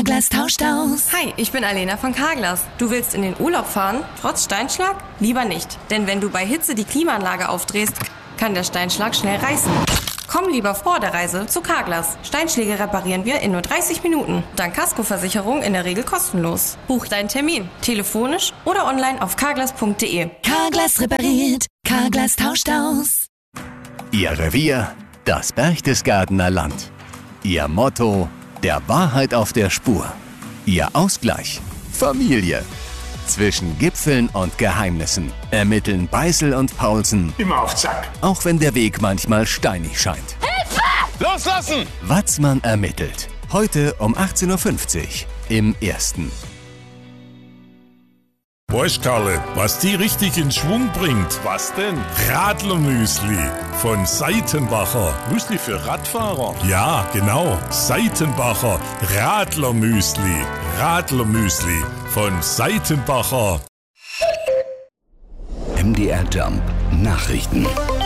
Carglass tauscht aus. Hi, ich bin Alena von Carglass. Du willst in den Urlaub fahren, trotz Steinschlag? Lieber nicht. Denn wenn du bei Hitze die Klimaanlage aufdrehst, kann der Steinschlag schnell reißen. Komm lieber vor der Reise zu Carglass. Steinschläge reparieren wir in nur 30 Minuten. Dank Kaskoversicherung in der Regel kostenlos. Buch deinen Termin, telefonisch oder online auf carglass.de. Carglass repariert, Carglass tauscht aus. Ihr Revier, das Berchtesgadener Land. Ihr Motto, der Wahrheit auf der Spur. Ihr Ausgleich, Familie. Zwischen Gipfeln und Geheimnissen ermitteln Beißel und Paulsen immer auf Zack. Auch wenn der Weg manchmal steinig scheint. Hilfe! Loslassen! Watzmann ermittelt. Heute um 18.50 Uhr im Ersten. Weißt Karle, was die richtig in Schwung bringt? Was denn? Radlermüsli von Seitenbacher. Müsli für Radfahrer? Ja, genau. Seitenbacher Radlermüsli. Radlermüsli von Seitenbacher. MDR Jump Nachrichten.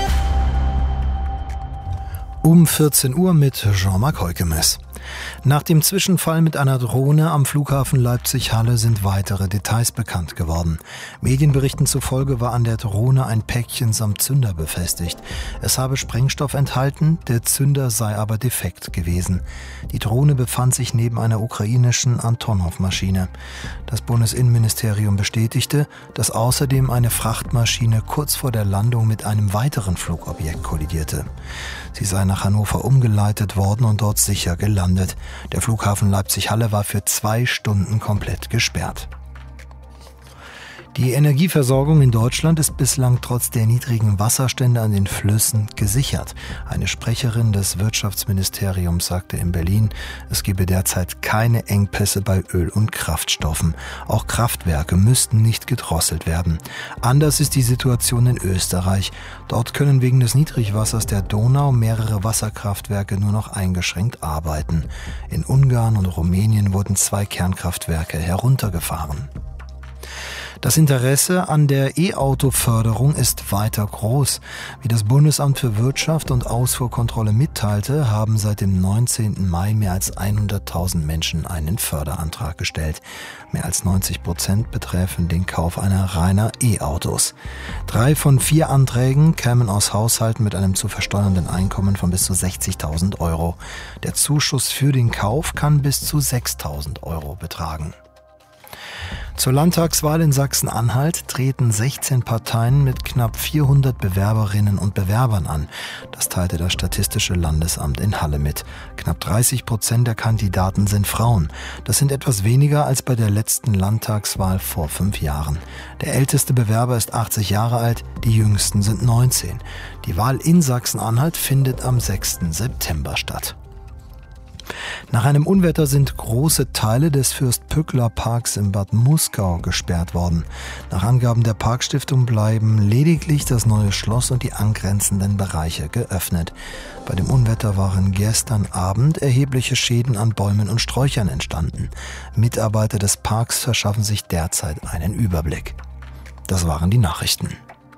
Um 14 Uhr mit Jean-Marc Heukemes. Nach dem Zwischenfall mit einer Drohne am Flughafen Leipzig-Halle sind weitere Details bekannt geworden. Medienberichten zufolge war an der Drohne ein Päckchen samt Zünder befestigt. Es habe Sprengstoff enthalten, der Zünder sei aber defekt gewesen. Die Drohne befand sich neben einer ukrainischen Antonov-Maschine. Das Bundesinnenministerium bestätigte, dass außerdem eine Frachtmaschine kurz vor der Landung mit einem weiteren Flugobjekt kollidierte. Sie sei nach Hannover umgeleitet worden und dort sicher gelandet. Der Flughafen Leipzig-Halle war für 2 Stunden komplett gesperrt. Die Energieversorgung in Deutschland ist bislang trotz der niedrigen Wasserstände an den Flüssen gesichert. Eine Sprecherin des Wirtschaftsministeriums sagte in Berlin, es gebe derzeit keine Engpässe bei Öl- und Kraftstoffen. Auch Kraftwerke müssten nicht gedrosselt werden. Anders ist die Situation in Österreich. Dort können wegen des Niedrigwassers der Donau mehrere Wasserkraftwerke nur noch eingeschränkt arbeiten. In Ungarn und Rumänien wurden 2 Kernkraftwerke heruntergefahren. Das Interesse an der E-Auto-Förderung ist weiter groß. Wie das Bundesamt für Wirtschaft und Ausfuhrkontrolle mitteilte, haben seit dem 19. Mai mehr als 100.000 Menschen einen Förderantrag gestellt. Mehr als 90% betreffen den Kauf einer reiner E-Autos. 3 von 4 Anträgen kämen aus Haushalten mit einem zu versteuernden Einkommen von bis zu 60.000 Euro. Der Zuschuss für den Kauf kann bis zu 6.000 Euro betragen. Zur Landtagswahl in Sachsen-Anhalt treten 16 Parteien mit knapp 400 Bewerberinnen und Bewerbern an. Das teilte das Statistische Landesamt in Halle mit. Knapp 30% der Kandidaten sind Frauen. Das sind etwas weniger als bei der letzten Landtagswahl vor 5 Jahren. Der älteste Bewerber ist 80 Jahre alt, die jüngsten sind 19. Die Wahl in Sachsen-Anhalt findet am 6. September statt. Nach einem Unwetter sind große Teile des Fürst-Pückler-Parks in Bad Muskau gesperrt worden. Nach Angaben der Parkstiftung bleiben lediglich das neue Schloss und die angrenzenden Bereiche geöffnet. Bei dem Unwetter waren gestern Abend erhebliche Schäden an Bäumen und Sträuchern entstanden. Mitarbeiter des Parks verschaffen sich derzeit einen Überblick. Das waren die Nachrichten.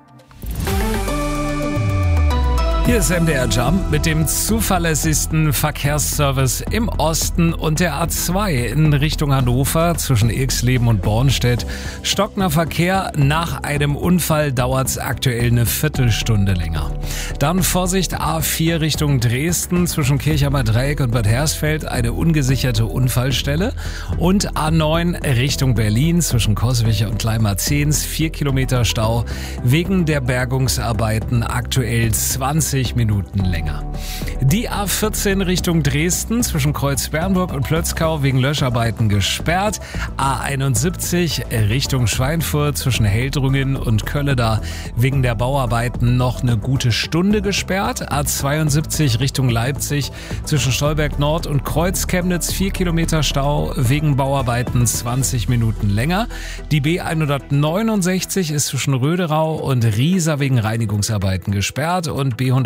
Hier ist MDR Jump mit dem zuverlässigsten Verkehrsservice im Osten und der A2 in Richtung Hannover zwischen Ilksleben und Bornstedt. Stockender Verkehr, nach einem Unfall dauert es aktuell eine Viertelstunde länger. Dann Vorsicht A4 Richtung Dresden zwischen Kirchheimer Dreieck und Bad Hersfeld, eine ungesicherte Unfallstelle. Und A9 Richtung Berlin zwischen Coswig und Gleimar-Zehns, 4 Kilometer Stau wegen der Bergungsarbeiten, aktuell 20 Minuten länger. Die A14 Richtung Dresden zwischen Kreuz-Bernburg und Plötzkau wegen Löscharbeiten gesperrt. A71 Richtung Schweinfurt zwischen Heldrungen und Kölleda wegen der Bauarbeiten noch eine gute Stunde gesperrt. A72 Richtung Leipzig zwischen Stolberg Nord und Kreuz-Chemnitz 4 Kilometer Stau wegen Bauarbeiten 20 Minuten länger. Die B169 ist zwischen Röderau und Riesa wegen Reinigungsarbeiten gesperrt und B1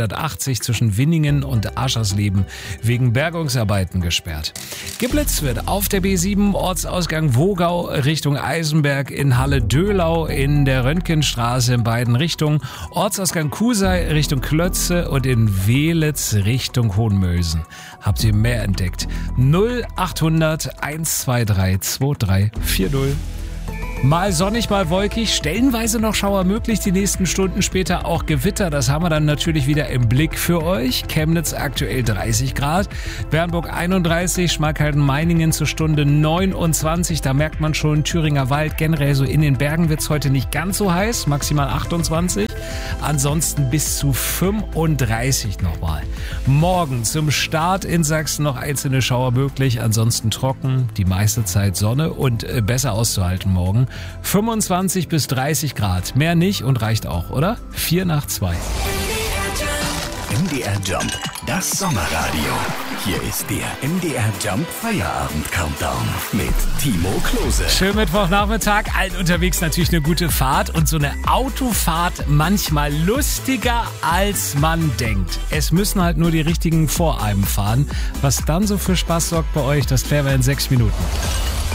180 zwischen Winningen und Aschersleben wegen Bergungsarbeiten gesperrt. Geblitzt wird auf der B7 Ortsausgang Wogau Richtung Eisenberg, in Halle-Döhlau in der Röntgenstraße in beiden Richtungen, Ortsausgang Kusei Richtung Klötze und in Wehlitz Richtung Hohenmösen. Habt ihr mehr entdeckt? 0800 123 2340. Mal sonnig, mal wolkig, stellenweise noch Schauer möglich, die nächsten Stunden später auch Gewitter. Das haben wir dann natürlich wieder im Blick für euch. Chemnitz aktuell 30 Grad, Bernburg 31, Schmalkalden-Meiningen zur Stunde 29. Da merkt man schon, Thüringer Wald, generell so in den Bergen wird's heute nicht ganz so heiß, maximal 28. Ansonsten bis zu 35 nochmal. Morgen zum Start in Sachsen noch einzelne Schauer möglich, ansonsten trocken, die meiste Zeit Sonne und besser auszuhalten morgen. 25 bis 30 Grad, mehr nicht und reicht auch, oder? 4 nach 2. MDR Jump, das Sommerradio. Hier ist der MDR Jump Feierabend Countdown mit Timo Klose. Schönen Mittwochnachmittag, allen unterwegs natürlich eine gute Fahrt und so eine Autofahrt manchmal lustiger als man denkt. Es müssen halt nur die richtigen vor einem fahren. Was dann so für Spaß sorgt bei euch, das klären wir in 6 Minuten.